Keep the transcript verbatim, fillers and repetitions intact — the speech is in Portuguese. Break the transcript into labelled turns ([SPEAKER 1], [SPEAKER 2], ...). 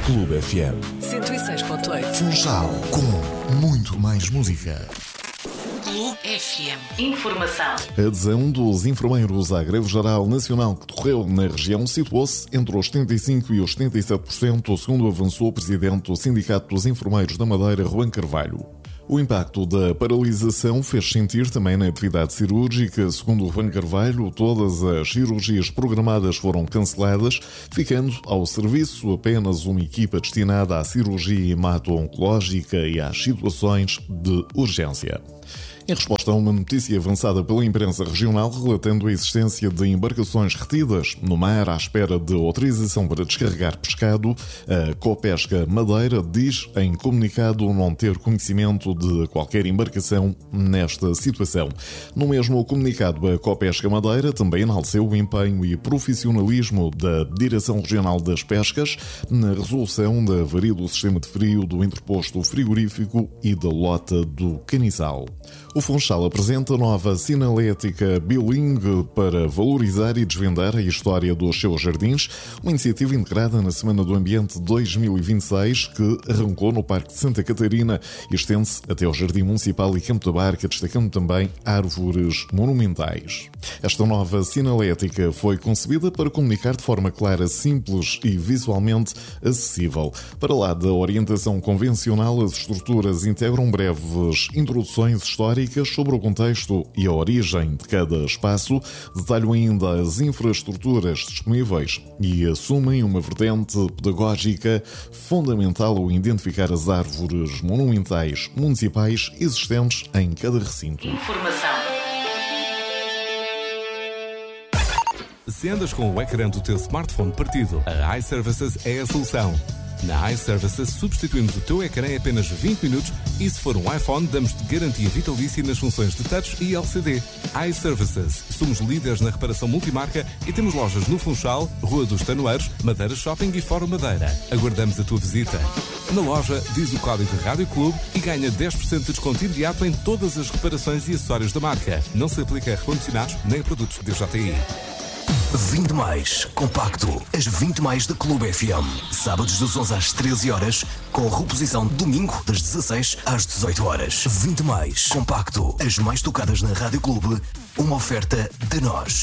[SPEAKER 1] Clube F M
[SPEAKER 2] cento e seis ponto oito.
[SPEAKER 1] Funchal, com muito mais música.
[SPEAKER 2] Clube F M. Informação.
[SPEAKER 3] A adesão dos enfermeiros à greve geral nacional que decorreu na região situou-se entre os setenta e cinco por cento e os setenta e sete por cento, segundo avançou o presidente do Sindicato dos Enfermeiros da Madeira, Juan Carvalho. O impacto da paralisação fez sentir também na atividade cirúrgica. Segundo Juan Carvalho, todas as cirurgias programadas foram canceladas, ficando ao serviço apenas uma equipa destinada à cirurgia hemato-oncológica e às situações de urgência. Em resposta a uma notícia avançada pela imprensa regional relatando a existência de embarcações retidas no mar à espera de autorização para descarregar pescado, a Copesca Madeira diz em comunicado não ter conhecimento de qualquer embarcação nesta situação. No mesmo comunicado, a Copesca Madeira também enalteceu o empenho e profissionalismo da Direção Regional das Pescas na resolução da avaria do sistema de frio do interposto frigorífico e da lota do Caniçal. O Funchal apresenta nova sinalética bilingue para valorizar e desvendar a história dos seus jardins, uma iniciativa integrada na Semana do Ambiente dois mil e vinte e seis que arrancou no Parque de Santa Catarina e estende-se até ao Jardim Municipal e Campo da Barca, destacando também árvores monumentais. Esta nova sinalética foi concebida para comunicar de forma clara, simples e visualmente acessível. Para lá da orientação convencional, as estruturas integram breves introduções históricas sobre o contexto e a origem de cada espaço, detalham ainda as infraestruturas disponíveis e assumem uma vertente pedagógica fundamental ao identificar as árvores monumentais municipais existentes em cada recinto.
[SPEAKER 2] Informação.
[SPEAKER 4] Se andas com o ecrã do teu smartphone partido, a iServices é a solução. Na iServices substituímos o teu ecrã em apenas vinte minutos e se for um iPhone damos-te garantia vitalícia nas funções de touch e L C D. iServices. Somos líderes na reparação multimarca e temos lojas no Funchal, Rua dos Tanoeiros, Madeira Shopping e Fórum Madeira. Aguardamos a tua visita. Na loja, diz o código Rádio Clube e ganha dez por cento de desconto imediato em todas as reparações e acessórios da marca. Não se aplica a recondicionados nem a produtos D J I.
[SPEAKER 5] vinte mais compacto, as vinte mais da Clube F M. Sábados das onze às treze horas, com reposição domingo das dezasseis às dezoito horas. vinte mais compacto, as mais tocadas na Rádio Clube, uma oferta de nós.